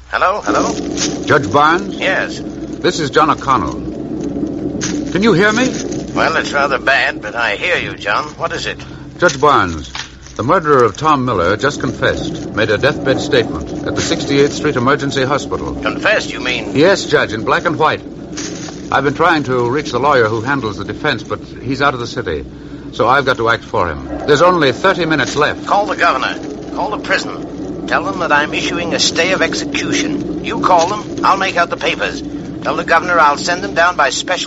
Hello? Judge Barnes? Yes. This is John O'Connell. Can you hear me? Well, it's rather bad, but I hear you, John. What is it? Judge Barnes, the murderer of Tom Miller just confessed, made a deathbed statement at the 68th Street Emergency Hospital. Confessed, you mean? Yes, Judge, in black and white. I've been trying to reach the lawyer who handles the defense, but he's out of the city, so I've got to act for him. There's only 30 minutes left. Call the governor. Call the prison. Tell them that I'm issuing a stay of execution. You call them. I'll make out the papers. Tell the governor I'll send them down by special